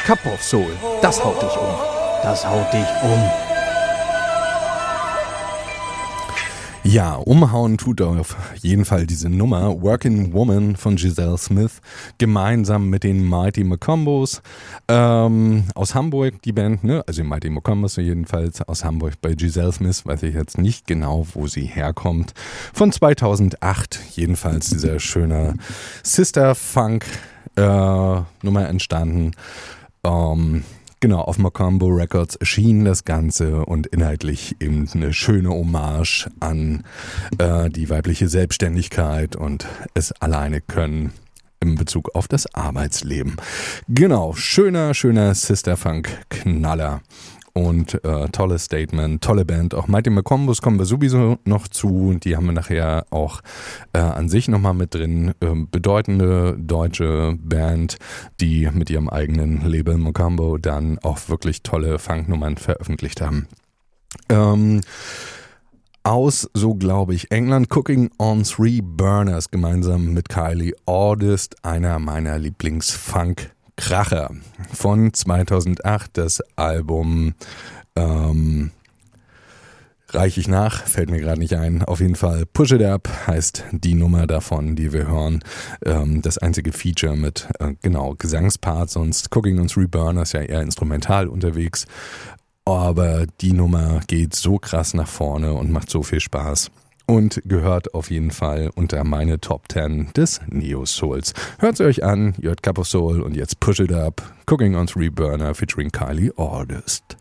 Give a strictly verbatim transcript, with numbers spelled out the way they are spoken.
Cup of Soul, das haut dich um. Das haut dich um. Ja, umhauen tut auf jeden Fall diese Nummer Working Woman von Giselle Smith gemeinsam mit den Mighty Macombos ähm, aus Hamburg, die Band, ne? Also die Mighty Macombos jedenfalls aus Hamburg. Bei Giselle Smith weiß ich jetzt nicht genau, wo sie herkommt. Von zweitausendacht jedenfalls dieser schöne Sister Funk äh, Nummer entstanden. Ähm, Genau, auf Macombo Records erschien das Ganze und inhaltlich eben eine schöne Hommage an äh, die weibliche Selbstständigkeit und es alleine können in Bezug auf das Arbeitsleben. Genau, schöner, schöner Sister-Funk-Knaller. Und äh, tolles Statement, tolle Band. Auch Mighty Macombos kommen wir sowieso noch zu. Die haben wir nachher auch äh, an sich nochmal mit drin. Ähm, bedeutende deutsche Band, die mit ihrem eigenen Label Macombo dann auch wirklich tolle Funknummern veröffentlicht haben. Ähm, aus, so glaube ich, England, Cooking on Three Burners gemeinsam mit Kylie August, einer meiner Lieblings-Funk- Kracher von zweitausendacht, das Album ähm, reiche ich nach, fällt mir gerade nicht ein. Auf jeden Fall Push It Up heißt die Nummer davon, die wir hören. Ähm, das einzige Feature mit, äh, genau, Gesangspart, sonst Cooking on Three Burners ja eher instrumental unterwegs. Aber die Nummer geht so krass nach vorne und macht so viel Spaß. Und gehört auf jeden Fall unter meine Top zehn des Neo-Souls. Hört es euch an, ihr hört Cup of Soul und jetzt Push It Up, Cooking on Three Burner featuring Kylie August.